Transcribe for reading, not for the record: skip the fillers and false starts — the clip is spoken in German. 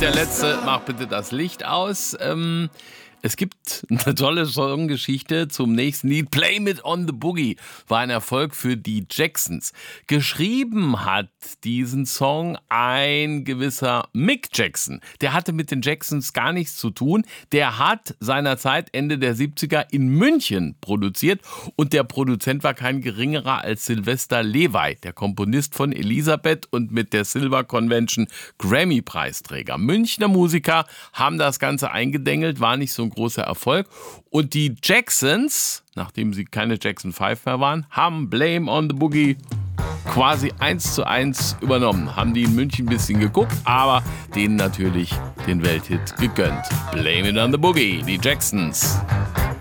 der letzte, mach bitte das Licht aus. Es gibt eine tolle Songgeschichte zum nächsten Lied. Blame It on the Boogie war ein Erfolg für die Jacksons. Geschrieben hat diesen Song ein gewisser Mick Jackson. Der hatte mit den Jacksons gar nichts zu tun. Der hat seinerzeit Ende der 70er in München produziert und der Produzent war kein geringerer als Sylvester Levy, der Komponist von Elisabeth und mit der Silver Convention Grammy-Preisträger. Münchner Musiker haben das Ganze eingedengelt, war nicht so ein großer Erfolg. Und die Jacksons, nachdem sie keine Jackson 5 mehr waren, haben Blame on the Boogie quasi 1:1 übernommen. Haben die in München ein bisschen geguckt, aber denen natürlich den Welthit gegönnt. Blame it on the Boogie, die Jacksons.